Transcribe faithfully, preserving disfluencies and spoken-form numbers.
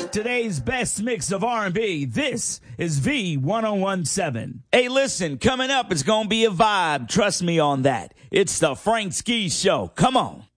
Today's best mix of R and B. This is V ten seventeen. Hey, listen, coming up, it's going to be a vibe. Trust me on that. It's the Frank Ski Show. Come on.